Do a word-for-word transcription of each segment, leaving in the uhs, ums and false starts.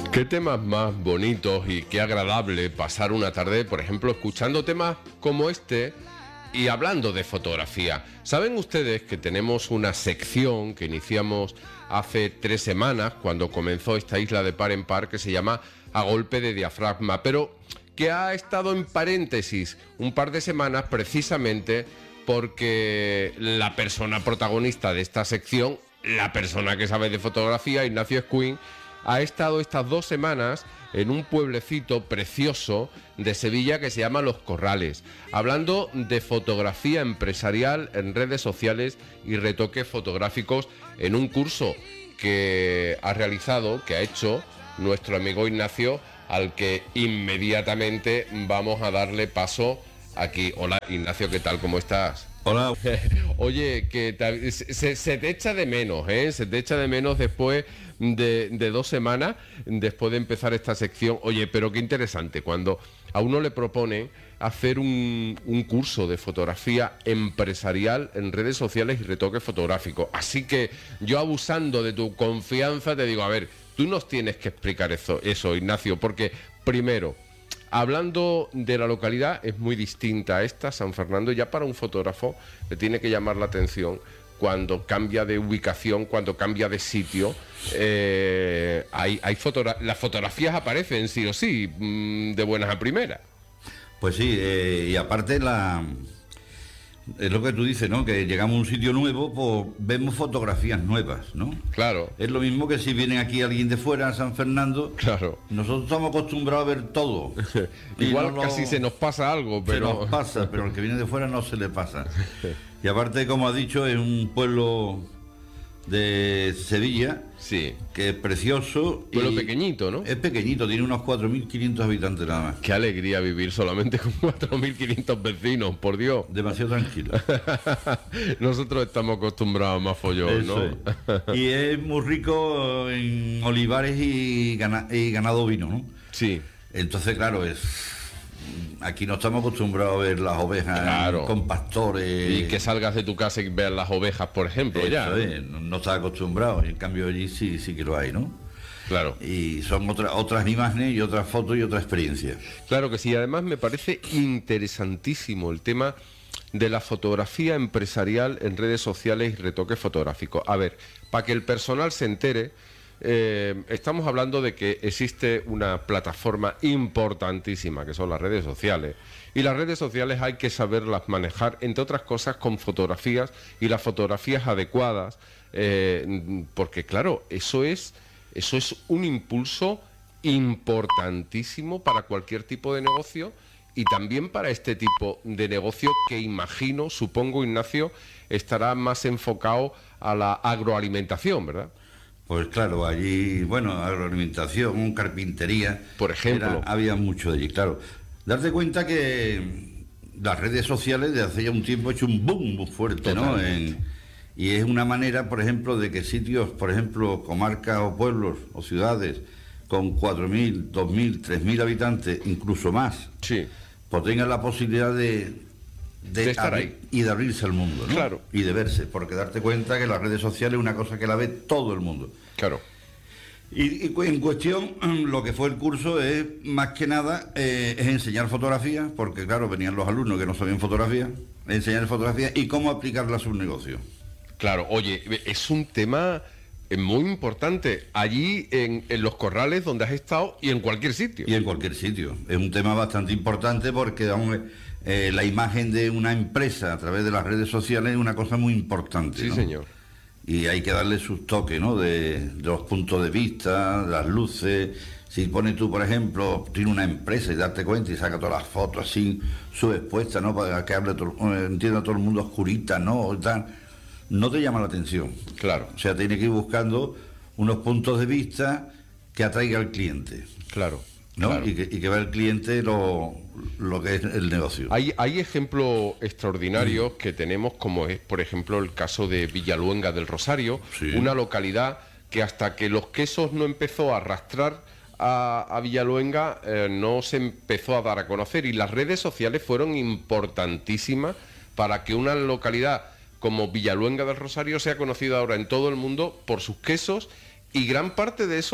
Qué temas más bonitos y qué agradable pasar una tarde, por ejemplo, escuchando temas como este y hablando de fotografía. Saben ustedes que tenemos una sección que iniciamos hace tres semanas cuando comenzó esta isla de par en par que se llama A Golpe de Diafragma, pero que ha estado en paréntesis un par de semanas precisamente porque la persona protagonista de esta sección, la persona que sabe de fotografía, Ignacio Escuin, ha estado estas dos semanas en un pueblecito precioso de Sevilla que se llama Los Corrales, hablando de fotografía empresarial en redes sociales y retoques fotográficos en un curso que ha realizado, que ha hecho nuestro amigo Ignacio, al que inmediatamente vamos a darle paso aquí. Hola Ignacio, ¿qué tal? ¿Cómo estás? Hola. Oye, que te, se, se te echa de menos, ¿eh? Se te echa de menos después de, de dos semanas, después de empezar esta sección. Oye, pero qué interesante, cuando a uno le proponen hacer un, un curso de fotografía empresarial en redes sociales y retoque fotográfico. Así que yo, abusando de tu confianza, te digo, a ver, tú nos tienes que explicar eso, eso, Ignacio, porque primero, hablando de la localidad, es muy distinta a esta, San Fernando. Ya para un fotógrafo le tiene que llamar la atención cuando cambia de ubicación, cuando cambia de sitio. Eh, hay, hay fotogra- las fotografías aparecen sí o sí, mmm, de buenas a primeras. Pues sí, eh, y aparte la es lo que tú dices, ¿no? Que llegamos a un sitio nuevo, pues vemos fotografías nuevas, ¿no? Claro. Es lo mismo que si viene aquí alguien de fuera, a San Fernando. Claro. Nosotros estamos acostumbrados a ver todo. Igual no casi lo... se nos pasa algo, pero... Se nos pasa, pero al que viene de fuera no se le pasa. Y aparte, como ha dicho, es un pueblo de Sevilla, sí, que es precioso. Pueblo y pequeñito, ¿no? Es pequeñito, tiene unos cuatro mil quinientos habitantes nada más. Qué alegría vivir solamente con cuatro mil quinientos vecinos, por Dios. Demasiado tranquilo. Nosotros estamos acostumbrados a más follón, ¿no? Es. Y es muy rico en olivares y, gana, y ganado ovino, ¿no? Sí. Entonces, claro, es... Aquí no estamos acostumbrados a ver las ovejas, claro, con pastores. Y que salgas de tu casa y veas las ovejas, por ejemplo, Eso ya. Es, no, no estás acostumbrado, en cambio allí sí, sí que lo hay, ¿no? Claro. Y son otra, otras imágenes y otras fotos y otra experiencia. Claro que sí, además me parece interesantísimo el tema de la fotografía empresarial en redes sociales y retoques fotográficos. A ver, para que el personal se entere, Eh, estamos hablando de que existe una plataforma importantísima que son las redes sociales, y las redes sociales hay que saberlas manejar, entre otras cosas con fotografías, y las fotografías adecuadas, eh, porque claro, eso es, eso es un impulso importantísimo para cualquier tipo de negocio, y también para este tipo de negocio que imagino, supongo, Ignacio, estará más enfocado a la agroalimentación, ¿verdad? Pues claro, allí, bueno, agroalimentación, carpintería, por ejemplo, era, había mucho de allí, claro. Darte cuenta que las redes sociales de hace ya un tiempo ha hecho un boom muy fuerte, ¿no? En, y es una manera, por ejemplo, de que sitios, por ejemplo, comarcas o pueblos o ciudades con cuatro mil, dos mil, tres mil habitantes, incluso más, sí, pues tengan la posibilidad de... De, de estar abrir, ahí y de abrirse al mundo, ¿no? Claro. Y de verse, porque darte cuenta que las redes sociales es una cosa que la ve todo el mundo. Claro. Y, y en cuestión, lo que fue el curso es, más que nada, eh, es enseñar fotografía, porque claro, venían los alumnos que no sabían fotografía, enseñar fotografía y cómo aplicarla a sus negocios. Claro, oye, es un tema muy importante, allí en, en Los Corrales, donde has estado, y en cualquier sitio. Y en cualquier sitio. Es un tema bastante importante porque, vamos, eh, la imagen de una empresa a través de las redes sociales es una cosa muy importante, sí, ¿no? Señor. Y hay que darle sus toques, ¿no? De, de los puntos de vista, las luces. Si pones tú, por ejemplo, tiene una empresa y darte cuenta y saca todas las fotos así subexpuestas, ¿no? Para que hable todo, entienda todo el mundo oscurita, ¿no? Tal, no te llama la atención. Claro. O sea, tiene que ir buscando unos puntos de vista que atraiga al cliente. Claro. ¿No? Claro. Y, que, y que vea el cliente lo, lo que es el negocio. Hay, hay ejemplos extraordinarios mm. que tenemos, como es, por ejemplo, el caso de Villaluenga del Rosario, sí. Una localidad que hasta que los quesos no empezó a arrastrar a, a Villaluenga, eh, no se empezó a dar a conocer, y las redes sociales fueron importantísimas para que una localidad como Villaluenga del Rosario sea conocida ahora en todo el mundo por sus quesos, y gran parte de eso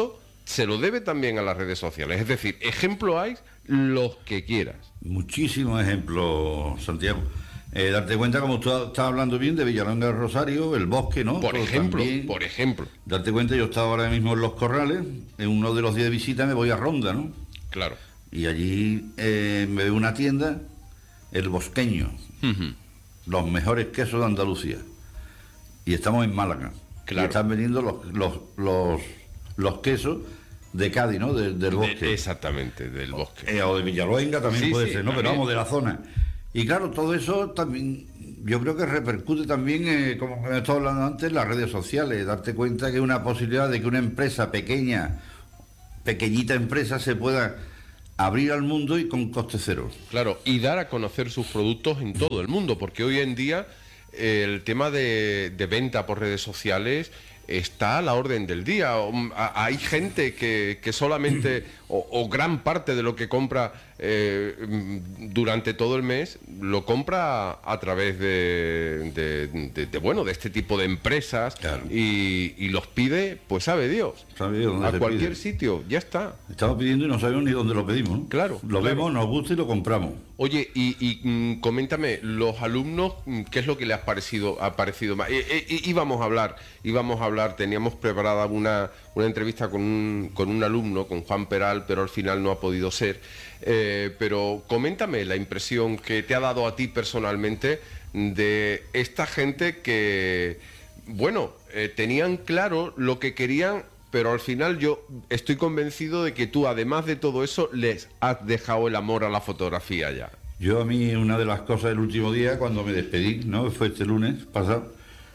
se lo debe también a las redes sociales. Es decir, ejemplo hay los que quieras. Muchísimos ejemplos, Santiago. Eh, darte cuenta, como tú estás hablando bien, de Villalonga del Rosario, el bosque, ¿no? Por Todo ejemplo, también. por ejemplo. Darte cuenta, yo estaba ahora mismo en Los Corrales, en uno de los días de visita me voy a Ronda, ¿no? Claro. Y allí eh, me veo una tienda, El Bosqueño, Uh-huh. los mejores quesos de Andalucía. Y estamos en Málaga. Claro. Y están vendiendo los, los, los, los quesos de Cádiz, ¿no? De- del bosque. De- exactamente, del bosque. Eh, o de Villaluenga también Sí, puede sí, ser, ¿no? también. Pero vamos, de la zona. Y claro, todo eso también, yo creo que repercute también, eh, como me estaba hablando antes, en las redes sociales. Darte cuenta que hay una posibilidad de que una empresa pequeña, pequeñita empresa, se pueda abrir al mundo y con coste cero. Claro, y dar a conocer sus productos en todo el mundo, porque hoy en día eh, el tema de, de venta por redes sociales está a la orden del día. Um, a- Hay gente que, que solamente, o, o gran parte de lo que compra eh, mm, durante todo el mes, lo compra a través de, de- de- de, bueno, de este tipo de empresas. Claro. y, y los pide, pues sabe Dios, ¿Sabe Dios dónde a se cualquier pide? sitio, ya está. Estamos pidiendo y no sabemos ni dónde lo pedimos, ¿no? Claro, Lo claro. vemos, nos gusta y lo compramos. Oye, y, y, mm, coméntame, los alumnos, mm, ¿qué es lo que les ha parecido, ha parecido más? Eh, eh, íbamos a hablar, íbamos a hablar, teníamos preparada una, una entrevista con un, con un alumno, con Juan Peral, pero al final no ha podido ser. Eh, pero coméntame la impresión que te ha dado a ti personalmente de esta gente que, bueno, eh, tenían claro lo que querían, pero al final yo estoy convencido de que tú, además de todo eso, les has dejado el amor a la fotografía ya. Yo a mí una de las cosas del último día, cuando me despedí, ¿no? Fue este lunes pasado,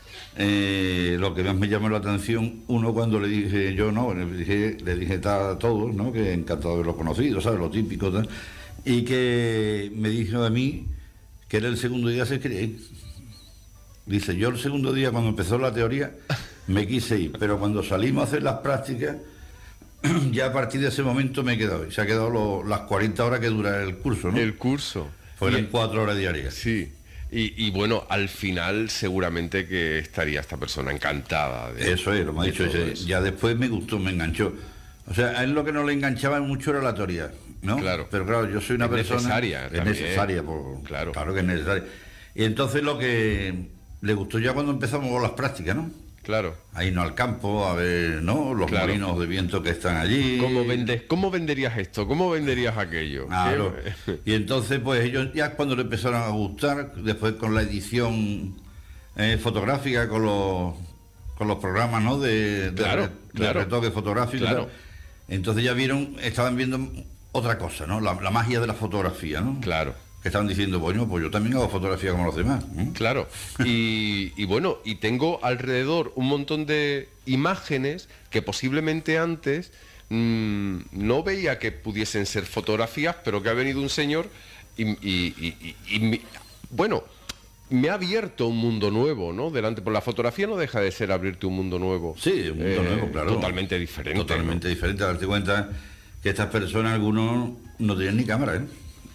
eh, lo que más me llamó la atención, uno cuando le dije, yo no, le dije, le dije a todos, ¿no? Que encantado de haberlo conocido, ¿sabes? Lo típico, tal, y que me dijo a mí que era el segundo día se cree. Dice, yo el segundo día cuando empezó la teoría me quise ir, pero cuando salimos a hacer las prácticas, ya a partir de ese momento me he quedado. Y se ha quedado lo- las cuarenta horas que dura el curso, ¿no? El curso. Fueron Y- cuatro horas diarias. Sí. Y, y bueno, al final seguramente que estaría esta persona encantada de Eso es, lo me ha de dicho. todo ese- eso. Ya después me gustó, me enganchó. O sea, a él lo que no le enganchaba mucho era la teoría, ¿no? Claro. Pero claro, yo soy una Es persona... necesaria Es también. necesaria, por- Claro. claro que es necesaria. Y entonces lo que le gustó ya cuando empezamos con las prácticas, ¿no? Claro. A irnos al campo, a ver, ¿no? Los Claro. molinos de viento que están allí. ¿Cómo, vendes, ¿Cómo venderías esto? ¿Cómo venderías aquello? Claro. ¿Qué- Y entonces, pues ellos ya cuando le empezaron a gustar, después con la edición eh, fotográfica, con los con los programas, ¿no? De, de, Claro, re- de claro. retoque fotográfico. y Claro. tal. Entonces ya vieron, estaban viendo otra cosa, ¿no? La, la magia de la fotografía, ¿no? Claro. Que estaban diciendo, bueno, pues yo también hago fotografía como los demás. ¿eh? Claro, y, y bueno, y tengo alrededor un montón de imágenes que posiblemente antes mmm, no veía que pudiesen ser fotografías, pero que ha venido un señor y, y- y- y- y mi- bueno, me ha abierto un mundo nuevo, ¿no? Delante, por la fotografía no deja de ser abrirte un mundo nuevo. Sí, un mundo Eh, nuevo, claro. Totalmente diferente. Totalmente ¿no? diferente. Darte cuenta que estas personas, algunos, no tienen ni cámara, ¿eh?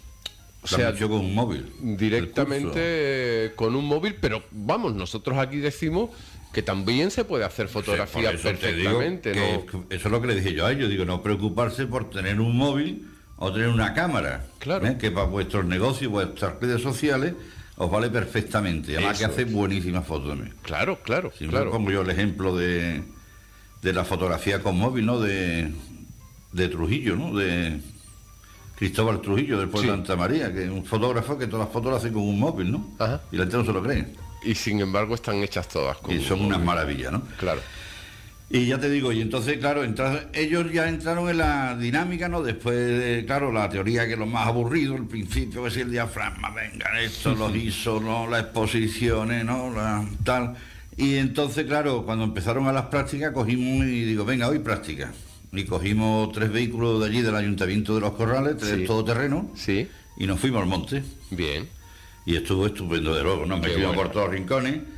O Lo han sea, hecho con un móvil. Directamente El curso. eh, con un móvil, pero vamos, nosotros aquí decimos que también se puede hacer fotografía Por eso te digo perfectamente, que ¿no? eso es lo que le dije yo a ellos, digo, no preocuparse por tener un móvil o tener una cámara, Claro. ¿eh? Que para vuestros negocios, vuestras redes sociales, os vale perfectamente. Además Eso que hace es. buenísimas fotos también. Claro, claro, Siempre claro. pongo yo el ejemplo de, de la fotografía con móvil, ¿no? De, de Trujillo, ¿no? De Cristóbal Trujillo, del pueblo Sí. de Santa María, que es un fotógrafo que todas las fotos las hace con un móvil, ¿no? Ajá. Y la gente no se lo cree. Y sin embargo están hechas todas con Y son un unas móvil. maravillas, ¿no? Claro. Y ya te digo, y entonces, claro, entra- ellos ya entraron en la dinámica, ¿no? Después, de, claro, la teoría que es lo más aburrido, el principio, que es el diafragma, venga, esto, los hizo, ¿no? Las exposiciones, ¿no? La, tal. Y entonces, claro, cuando empezaron a las prácticas, cogimos y digo, venga, hoy práctica. Y cogimos tres vehículos de allí, del Ayuntamiento de Los Corrales, tres Sí. todoterrenos, Sí, y nos fuimos al monte. bien. Y estuvo estupendo, de luego, ¿no? Me Qué fuimos bueno. por todos los rincones.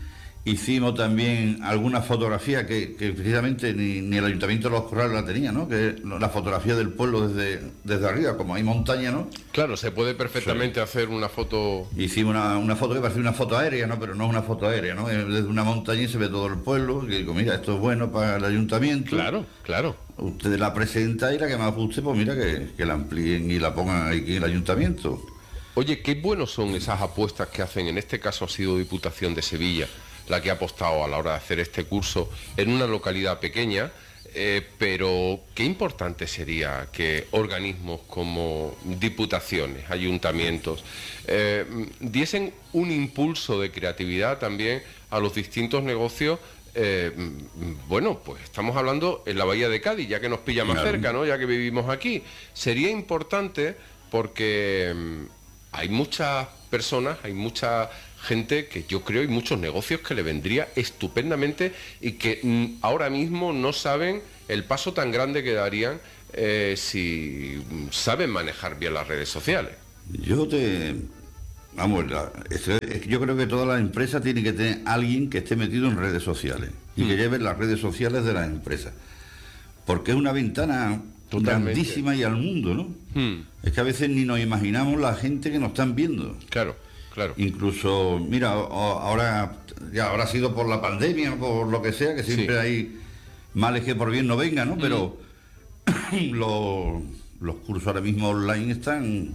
Hicimos también algunas fotografías que, que precisamente ni, ni el Ayuntamiento de Los Corrales la tenía, ¿no? Que es la fotografía del pueblo desde, desde arriba, como hay montaña, ¿no? Claro, se puede perfectamente sí. hacer una foto... Hicimos una, una foto que parece una foto aérea, ¿no? Pero no es una foto aérea, ¿no? Es desde una montaña y se ve todo el pueblo. Y digo, mira, esto es bueno para el Ayuntamiento. Claro, claro. Usted la presenta y la que más guste, pues mira, que, que la amplíen y la pongan aquí en el Ayuntamiento. Oye, qué buenos son esas apuestas que hacen, en este caso ha sido Diputación de Sevilla, la que ha apostado a la hora de hacer este curso en una localidad pequeña, eh, pero qué importante sería que organismos como diputaciones, ayuntamientos, eh, diesen un impulso de creatividad también a los distintos negocios. Eh, bueno, pues estamos hablando en la Bahía de Cádiz, ya que nos pilla más cerca, ¿no? Ya que vivimos aquí. Sería importante porque hay muchas personas, hay mucha gente que yo creo, y muchos negocios que le vendría estupendamente y que mm, ahora mismo no saben el paso tan grande que darían eh, si saben manejar bien las redes sociales. Yo te... Vamos, la, es, es, yo creo que todas las empresas tienen que tener alguien que esté metido en redes sociales y mm. que lleve las redes sociales de las empresas. Porque es una ventana Totalmente. grandísima y al mundo, ¿no? Mm. Es que a veces ni nos imaginamos la gente que nos están viendo. Claro. Claro. Incluso, mira, ahora ya habrá sido por la pandemia, por lo que sea, que siempre sí. hay males que por bien no vengan, ¿no? Pero mm. los, los cursos ahora mismo online están...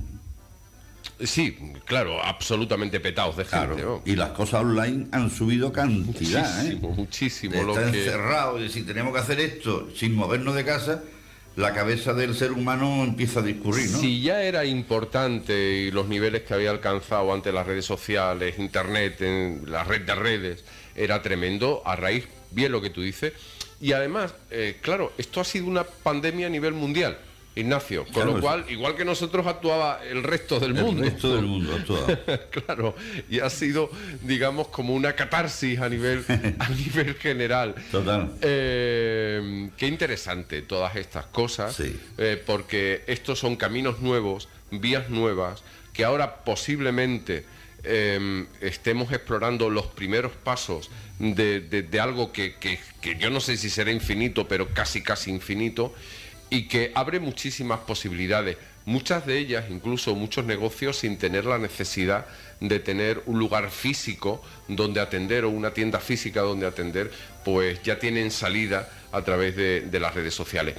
Sí, claro, absolutamente petados de gente. Claro, ¿no? Y las cosas online han subido cantidad, muchísimo, ¿eh? Muchísimo, Está lo que... encerrado, y si tenemos que hacer esto sin movernos de casa... la cabeza del ser humano empieza a discurrir, ¿no? Si ya era importante y los niveles que había alcanzado ante las redes sociales, internet, en la red de redes, era tremendo, a raíz, bien lo que tú dices, y además, eh, claro, esto ha sido una pandemia a nivel mundial, Ignacio, con claro, lo cual, sí. igual que nosotros actuaba el resto del el mundo. El resto del mundo actuaba. Claro, y ha sido, digamos, como una catarsis a nivel, a nivel general. Total. Eh, qué interesante todas estas cosas, sí. eh, porque estos son caminos nuevos, vías nuevas, que ahora posiblemente eh, estemos explorando los primeros pasos de, de, de algo que, que, que yo no sé si será infinito, pero casi casi infinito, y que abre muchísimas posibilidades, muchas de ellas, incluso muchos negocios, sin tener la necesidad de tener un lugar físico donde atender o una tienda física donde atender, pues ya tienen salida a través de, de las redes sociales.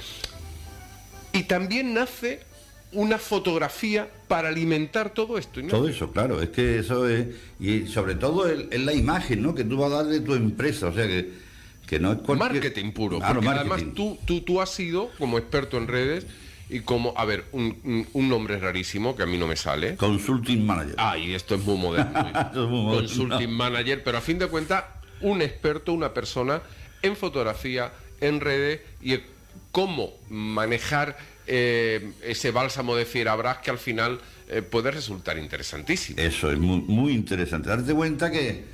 Y también nace una fotografía para alimentar todo esto, ¿no? Todo eso, claro, es que eso es, y sobre todo es, es la imagen, ¿no?, que tú vas a dar de tu empresa, o sea que que no es cualquier... marketing puro, claro, porque marketing. Además tú, tú, tú has sido como experto en redes y como, a ver, un, un, un nombre rarísimo que a mí no me sale. Consulting Manager. Ah, y esto es muy moderno. es muy moderno. Consulting no. Manager, pero a fin de cuentas, un experto, una persona en fotografía, en redes y en cómo manejar eh, ese bálsamo de Fierabras que al final eh, puede resultar interesantísimo. Eso es muy, muy interesante. Darte cuenta que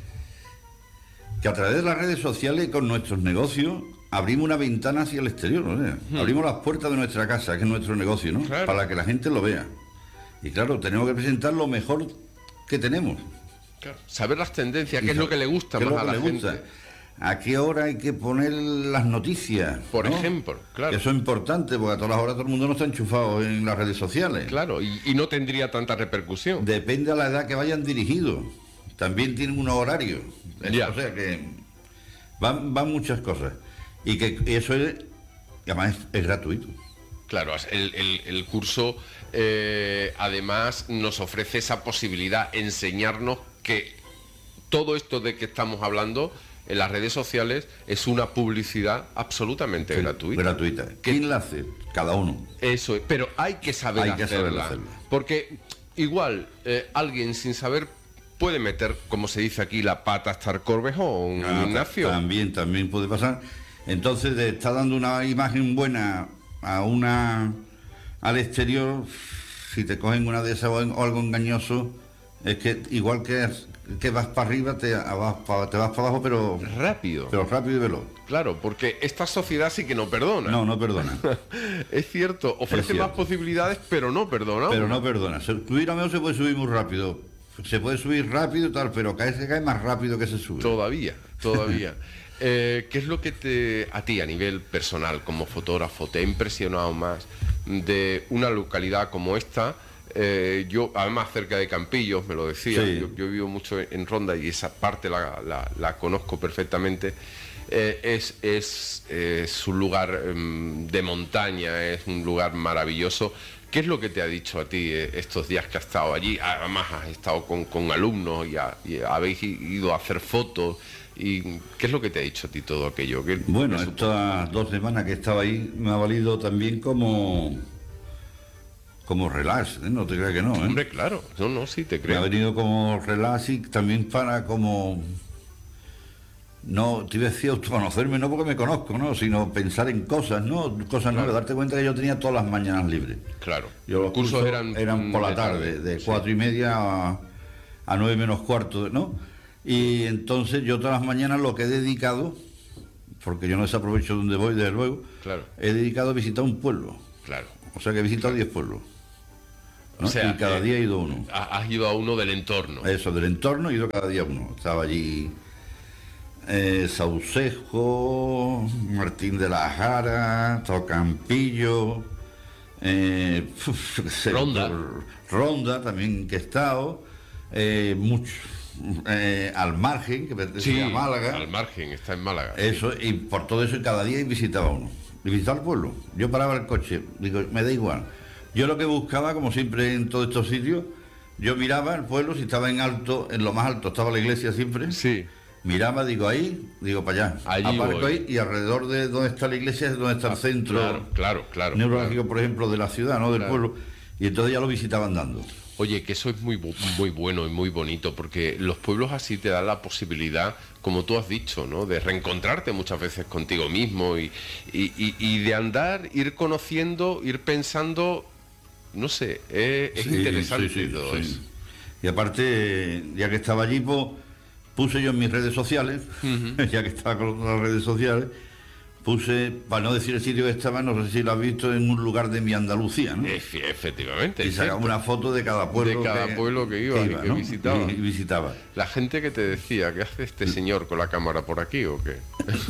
que a través de las redes sociales con nuestros negocios abrimos una ventana hacia el exterior, ¿no? Hmm. Abrimos las puertas de nuestra casa, que es nuestro negocio, ¿no? Claro. Para que la gente lo vea. Y claro, tenemos que presentar lo mejor que tenemos. Claro. Saber las tendencias, qué es lo que le gusta más a la gente. Gusta. A qué hora hay que poner las noticias. Por ¿no? ejemplo, claro. Eso es importante, porque a todas las horas todo el mundo no está enchufado en las redes sociales. Claro, y, y no tendría tanta repercusión. Depende a la edad que vayan dirigidos. También tienen unos horarios. Ya. O sea que van, van muchas cosas. Y que eso es, además es, es gratuito. Claro, el, el, el curso eh, además nos ofrece esa posibilidad, enseñarnos que todo esto de que estamos hablando en las redes sociales es una publicidad absolutamente sí, gratuita. Gratuita. ¿Quién la hace? Cada uno. Eso es, pero hay que saber, hay hacerla, que saber hacerla. Porque igual eh, alguien sin saber puede meter, como se dice aquí, la pata hasta el Corvejón, ah, Ignacio. También, también puede pasar. Entonces, de estar dando una imagen buena a una al exterior, si te cogen una de esas o algo engañoso, es que igual que, que vas para arriba, te vas para, te vas para abajo, pero... Rápido. Pero rápido y veloz. Claro, porque esta sociedad sí que no perdona. No, no perdona. Es cierto, ofrece es cierto. más posibilidades, pero no perdona. Pero no perdona. Subir a menos se puede subir muy rápido. se puede subir rápido y tal, pero cae se cae más rápido que se sube. Todavía, todavía. eh, ¿Qué es lo que te, a ti, a nivel personal, como fotógrafo, te ha impresionado más de una localidad como esta? Eh, yo, además, cerca de Campillos, me lo decía, Sí. yo, yo vivo mucho en Ronda y esa parte la, la, la conozco perfectamente. Eh, es, es, es un lugar um, de montaña, es un lugar maravilloso. ¿Qué es lo que te ha dicho a ti eh, estos días que has estado allí? Además has estado con, con alumnos y, a, y habéis ido a hacer fotos. ¿Y qué es lo que te ha dicho a ti todo aquello? ¿Qué, Bueno, qué estas dos semanas que estaba ahí me ha valido también como como relax, ¿eh? No te creas que no, ¿eh? Hombre, claro, no, no, sí te Me ha creo. venido como relax y también para como... No, te iba a decir autoconocerme, no porque me conozco, ¿no? Sino pensar en cosas, ¿no? Cosas nuevas, darte cuenta que yo tenía todas las mañanas libres. Claro. Yo, los cursos, cursos eran, eran por la de tarde, de sí. cuatro y media a, a nueve menos cuarto, ¿no? Y entonces yo todas las mañanas lo que he dedicado, porque yo no desaprovecho donde voy, desde luego, Claro, he dedicado a visitar un pueblo. claro. O sea que he visitado diez pueblos, ¿no? O sea, y cada eh, día he ido uno. ha- Has ido a uno del entorno. Eso, del entorno he ido cada día uno. Estaba allí eh, Saucejo, Martín de la Jara, Tocampillo, eh, uf, yo qué sé, Ronda. por- Ronda también que he estado, eh, mucho, eh, al margen, que pertenece Sí, a Málaga. al margen, está en Málaga. sí. Eso, y por todo eso cada día visitaba uno. Y visitaba el pueblo. Yo paraba el coche, digo, me da igual. Yo lo que buscaba, como siempre en todos estos sitios, yo miraba el pueblo, si estaba en alto, en lo más alto estaba la iglesia siempre. Sí, Miraba, digo, ahí, digo, para allá. Allí Aparco voy. ahí y alrededor de donde está la iglesia es donde está el centro claro, claro, claro. neurálgico, claro. por ejemplo, de la ciudad, ¿no? Del Claro. pueblo. Y entonces ya lo visitaba andando. Oye, que eso es muy, bu- muy bueno y muy bonito, porque los pueblos así te dan la posibilidad, como tú has dicho, ¿no? De reencontrarte muchas veces contigo mismo y, y, y- y de andar, ir conociendo, ir pensando, no sé, es, es Sí, interesante sí, sí, todo sí. eso. Y aparte, ya que estaba allí, pues, puse yo en mis redes sociales, ya que estaba con las redes sociales, puse, para no decir el sitio que estaba, no sé si lo has visto, en un lugar de mi Andalucía, ¿no? Efe- Efectivamente. Y es sacaba cierto. una foto de cada pueblo. De cada pueblo que iba y que ¿no? visitaba. Y, y visitaba. La gente que te decía, ¿qué hace este señor con la cámara por aquí o qué?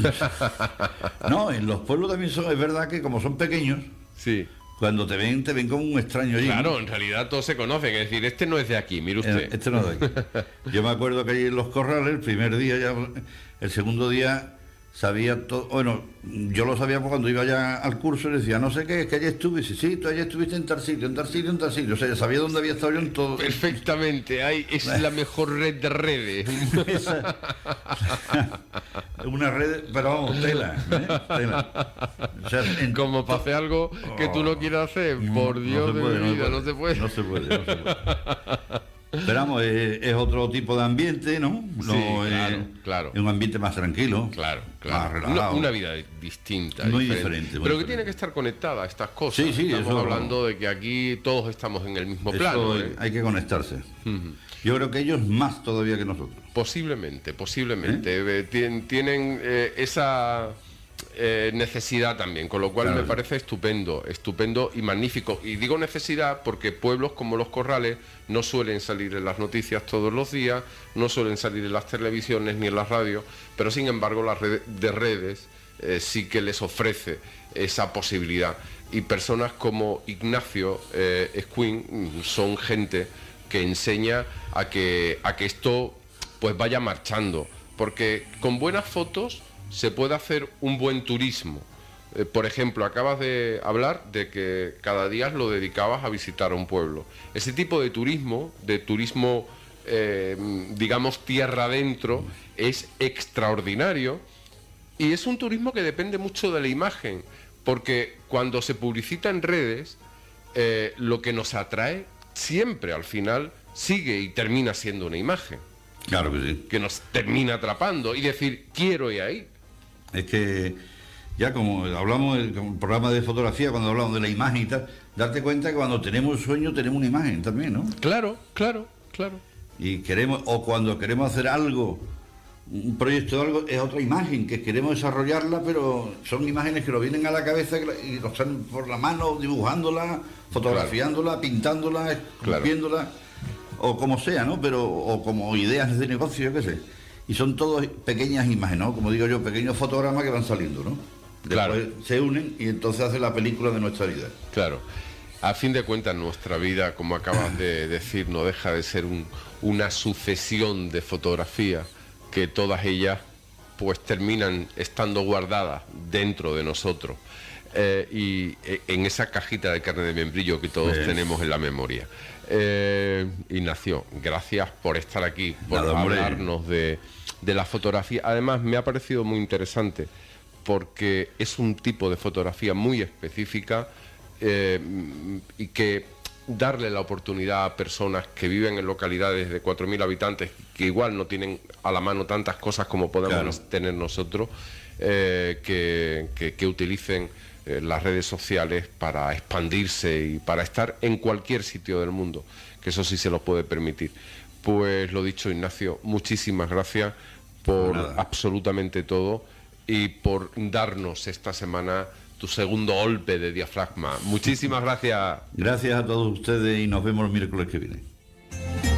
No, en los pueblos también son, es verdad que como son pequeños, Sí. cuando te ven, te ven como un extraño allí. Claro, en realidad todos se conocen, es decir, este no es de aquí, mire Eh, usted. Este no es de aquí. Yo me acuerdo que allí en los corrales, el primer día ya, el segundo día sabía todo, bueno, yo lo sabía pues, cuando iba ya al curso y decía, no sé qué, es que allí estuve, sí, sí, tú allí estuviste en tal sitio, en tal sitio, en tal sitio, o sea, sabía dónde había estado yo en todo. Perfectamente, hay, es la mejor red de redes. Esa- una red, pero vamos, tela, ¿eh? Tela. O sea, en- Como para hacer algo que tú no quieras hacer, por no Dios se de puede, mi vida, no se puede. No se puede, no se puede. Pero vamos, es, es otro tipo de ambiente, ¿no? No Sí, es, claro, claro. es un ambiente más tranquilo. Claro, Más claro. Una, relajado. una vida distinta. Muy diferente. diferente, muy Pero que diferente. tiene que estar conectada a estas cosas. Sí, sí, Estamos eso- hablando de que aquí todos estamos en el mismo Eso plano. hay, ¿eh? hay que conectarse. Ujú. Yo creo que ellos más todavía que nosotros. Posiblemente, posiblemente. Eh, tien- tienen eh, esa eh, necesidad también, con lo cual Claro. me parece estupendo, estupendo y magnífico. Y digo necesidad porque pueblos como Los Corrales no suelen salir en las noticias todos los días, no suelen salir en las televisiones ni en las radios, pero sin embargo la red de redes eh, sí que les ofrece esa posibilidad. Y personas como Ignacio eh, Escuín mm, son gente que enseña a que, a que esto pues vaya marchando, porque con buenas fotos se puede hacer un buen turismo. Eh, por ejemplo, acabas de hablar de que cada día lo dedicabas a visitar a un pueblo. Ese tipo de turismo, de turismo, eh, digamos, tierra adentro, es extraordinario y es un turismo que depende mucho de la imagen, porque cuando se publicita en redes, eh, lo que nos atrae siempre al final sigue y termina siendo una imagen Claro que sí. que nos termina atrapando y decir, quiero ir ahí. Es que ya como hablamos en el programa de fotografía, cuando hablamos de la imagen y tal, darte cuenta que cuando tenemos un sueño tenemos una imagen también, ¿no? Claro, claro, claro. Y queremos, o cuando queremos hacer algo, un proyecto de algo, es otra imagen, que queremos desarrollarla, pero son imágenes que nos vienen a la cabeza y nos están por la mano dibujándola, fotografiándola, pintándola, Claro. esculpiéndola. o como sea, ¿no? Pero, o como ideas de negocio, yo qué sé. Y son todas pequeñas imágenes, ¿no? Como digo yo, pequeños fotogramas que van saliendo, ¿no? Después Claro. se unen y entonces hace la película de nuestra vida. Claro. A fin de cuentas, nuestra vida, como acabas de decir, no deja de ser un, una sucesión de fotografías que todas ellas pues terminan estando guardadas dentro de nosotros. Eh, y eh, en esa cajita de carne de membrillo que todos Pues... tenemos en la memoria. Eh, Ignacio, gracias por estar aquí, por Nada, hombre. hablarnos de, de la fotografía. Además, me ha parecido muy interesante porque es un tipo de fotografía muy específica eh, y que darle la oportunidad a personas que viven en localidades de cuatro mil habitantes que igual no tienen a la mano tantas cosas como podemos Claro. tener nosotros, eh, que, que, que utilicen eh, las redes sociales para expandirse y para estar en cualquier sitio del mundo, que eso sí se lo puede permitir. Pues lo dicho, Ignacio, muchísimas gracias por Nada. absolutamente todo y por darnos esta semana tu segundo golpe de diafragma. Muchísimas gracias. Gracias a todos ustedes y nos vemos el miércoles que viene.